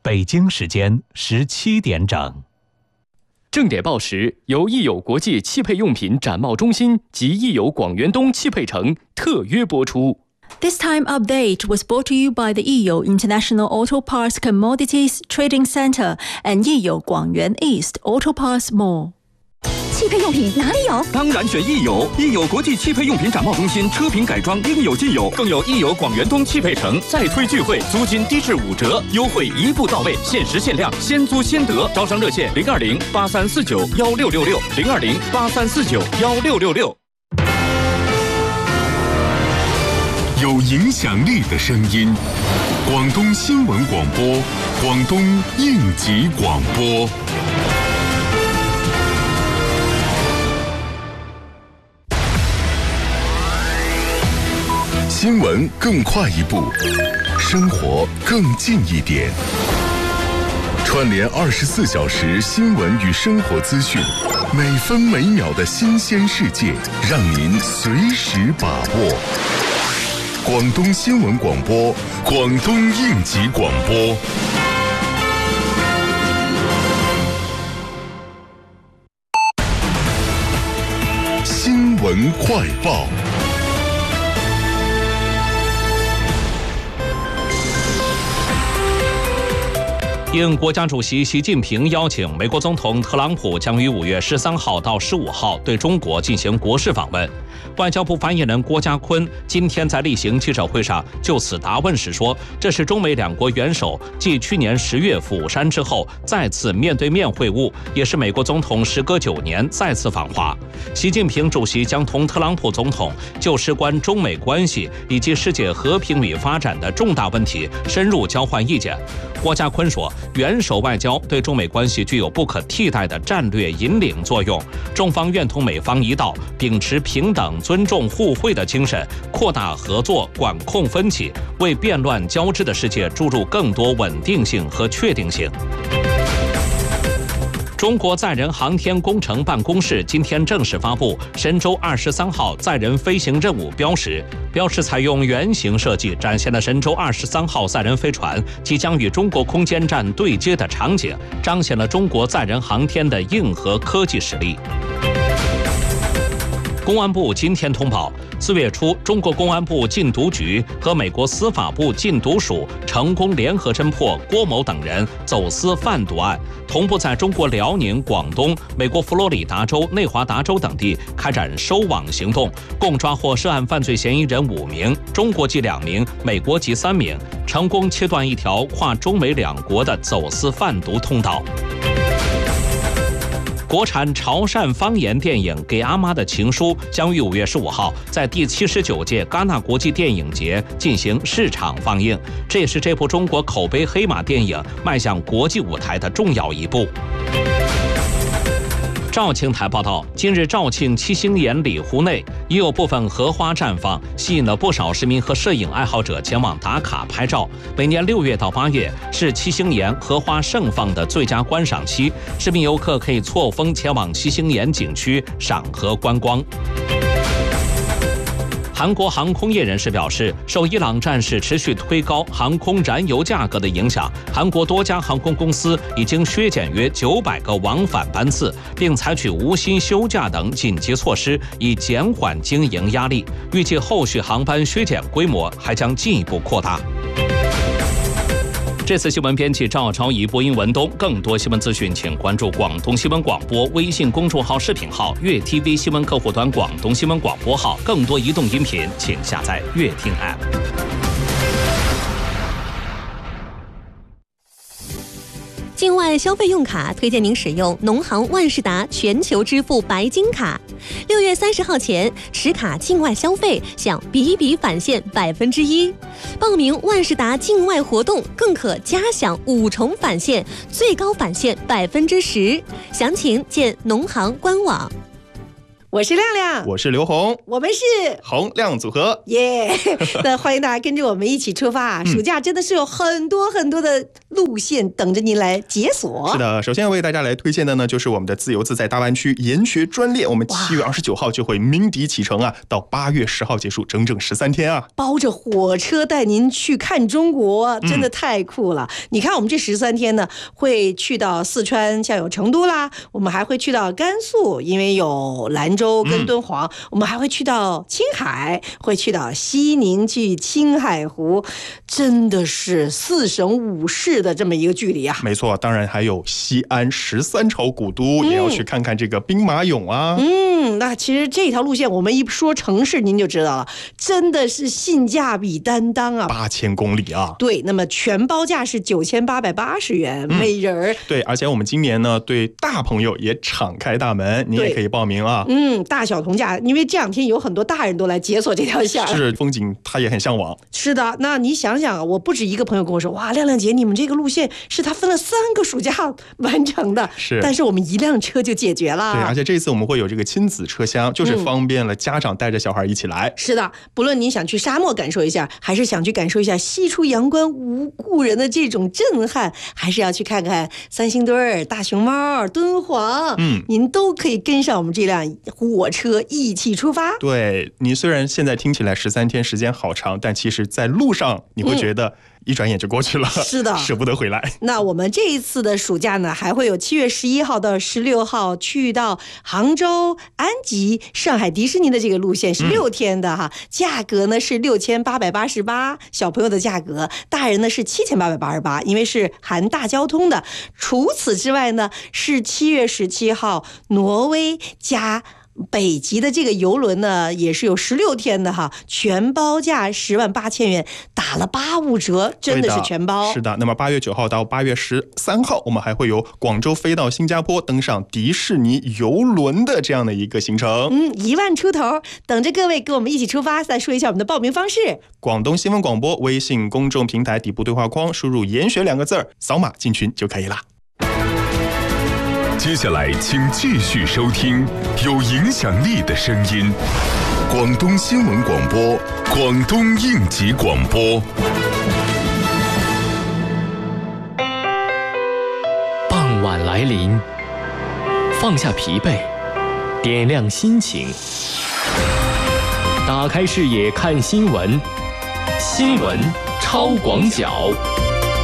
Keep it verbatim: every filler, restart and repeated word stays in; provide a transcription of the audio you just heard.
北京时间十七点整。 正点报时由益友国际汽配用品展贸中心及益友广元东汽配城特约播出。 This time update was brought to you by the 益友 International Auto Parts Commodities Trading Center and 益友广元 East Auto Parts Mall。 汽配用品哪里有？ 当然选益友，益友国际汽配用品展贸中心，车品改装应有尽有，更有益友广元东汽配城再推聚会，租金低至五折，优惠一步到位，限时限量，先租先得。招商热线零二零八三四九幺六六六零二零八三四九幺六六六。 有影响力的声音，广东新闻广播，广东应急广播。新闻更快一步，生活更近一点。串联二十四小时新闻与生活资讯，每分每秒的新鲜世界，让您随时把握。广东新闻广播，广东应急广播。新闻快报。 应国家主席习近平邀请，美国总统特朗普将于五月十三号到十五号对中国进行国事访问。外交部发言人郭家坤今天在例行记者会上就此答问时说，这是中美两国元首继去年十月釜山之后再次面对面会晤，也是美国总统时隔九年再次访华。习近平主席将同特朗普总统就事关中美关系以及世界和平与发展的重大问题深入交换意见。郭家坤说，元首外交对中美关系具有不可替代的战略引领作用，中方愿同美方一道，秉持平等、尊重、互惠的精神，扩大合作，管控分歧，为变乱交织的世界注入更多稳定性和确定性。中国载人航天工程办公室今天正式发布神舟二十三号载人飞行任务标识，标识采用圆形设计，展现了神舟二十三号载人飞船即将与中国空间站对接的场景，彰显了中国载人航天的硬核科技实力。公安部今天通报，四月初，中国公安部禁毒局和美国司法部禁毒署成功联合侦破郭某等人走私贩毒案，同步在中国辽宁、广东、美国佛罗里达州、内华达州等地开展收网行动，共抓获涉案犯罪嫌疑人五名，中国籍两名，美国籍三名，成功切断一条跨中美两国的走私贩毒通道。国产潮汕方言电影《给阿妈的情书》将于五月十五号在第七十九届戛纳国际电影节进行市场放映，这也是这部中国口碑黑马电影迈向国际舞台的重要一步。肇庆台报道，近日肇庆七星岩里湖内已有部分荷花绽放，吸引了不少市民和摄影爱好者前往打卡拍照。每年六月到八月是七星岩荷花盛放的最佳观赏期，市民游客可以错峰前往七星岩景区赏荷观光。韩国航空业人士表示，受伊朗战事持续推高航空燃油价格的影响，韩国多家航空公司已经削减约九百个往返班次，并采取无薪休假等紧急措施，以减缓经营压力。预计后续航班削减规模还将进一步扩大。这次新闻编辑赵超仪，播音文东。更多新闻资讯，请关注广东新闻广播微信公众号、视频号、粤 T V 新闻客户端、广东新闻广播号。更多移动音频，请下载粤听 App。 境外消费用卡推荐您使用农行万事达全球支付白金卡。六月三十号前持卡境外消费享比比返现百分之一，报名万事达境外活动更可加享五重返现，最高返现百分之十。详情见农行官网。 我是亮亮， 我是刘红， 我们是红亮组合， 耶、yeah ！那欢迎大家跟着我们一起出发啊！暑假真的是有很多很多的路线等着您来解锁。 是的，首先要为大家来推荐的呢，就是我们的自由自在大湾区研学专列，我们七月二十九号就会鸣笛启程啊，到八月十号结束，整整十三天啊！ 包着火车带您去看中国，真的太酷了！嗯、你看我们这十三天呢，会去到四川，像有成都啦，我们还会去到甘肃，因为有兰州跟敦煌，嗯、我们还会去到青海，会去到西宁，去青海湖，真的是四省五市的这么一个距离啊！ 没错，当然还有西安十三朝古都，嗯、也要去看看这个兵马俑啊。 嗯，那其实这条路线我们一说城市您就知道了，真的是性价比担当啊， 八千公里啊！ 对，那么全包价是九千八百八十元、嗯、每人。 对，而且我们今年呢，对大朋友也敞开大门，你也可以报名啊。 嗯，大小同价，因为这两天有很多大人都来解锁这条线， 是风景他也很向往。 是的，那你想想，我不止一个朋友跟我说，哇，亮亮姐，你们这个路线是他分了三个暑假完成的， 是， 但是我们一辆车就解决了。 对，而且这次我们会有这个亲子车厢，就是方便了家长带着小孩一起来。 嗯、是的，不论您想去沙漠感受一下，还是想去感受一下西出阳关无故人的这种震撼，还是要去看看三星堆、大熊猫、敦煌，嗯，您都可以跟上我们这辆火车一起出发。 对，你虽然现在听起来十三天时间好长，但其实在路上你会觉得一转眼就过去了， 嗯、是的， 舍不得回来。 那我们这一次的暑假呢，还会有七月十一号到十六号去到杭州、安吉、上海迪士尼的这个路线，是六天的哈，嗯、价格呢是六千八百八十八，小朋友的价格，大人呢是七千八百八十八，因为是含大交通的。除此之外呢，是七月十七号挪威加北极的这个游轮呢，也是有十六天的哈，全包价十万八千元，打了八五折，真的是全包。 是的，那么八月九号到八月十三号，我们还会由广州飞到新加坡，登上迪士尼游轮的这样的一个行程。 嗯，一万出头，等着各位跟我们一起出发。再说一下我们的报名方式： 广东新闻广播微信公众平台底部对话框输入"研学"两个字，扫码进群就可以了。 接下来请继续收听有影响力的声音，广东新闻广播，广东应急广播。 傍晚来临，放下疲惫，点亮心情，打开视野看新闻，新闻超广角。